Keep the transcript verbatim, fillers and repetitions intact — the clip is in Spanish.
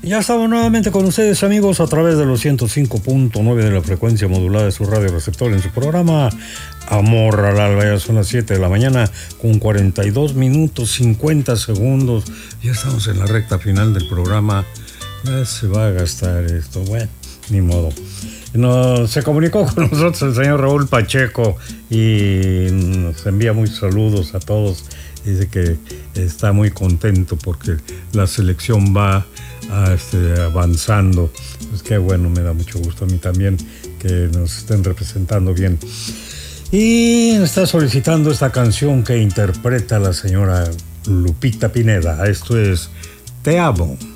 Ya estamos nuevamente con ustedes, amigos, a través de los ciento cinco punto nueve de la frecuencia modulada de su radio receptor en su programa Amor al Alba. Ya son las siete de la mañana con cuarenta y dos minutos cincuenta segundos. Ya estamos en la recta final del programa. Ya se va a gastar esto. Bueno, ni modo. Nos, se comunicó con nosotros el señor Raúl Pacheco y nos envía muchos saludos a todos. Dice que está muy contento porque la selección va a, este, avanzando. Pues qué bueno, me da mucho gusto a mí también que nos estén representando bien. Y está solicitando esta canción que interpreta la señora Lupita Pineda. Esto es Te Amo.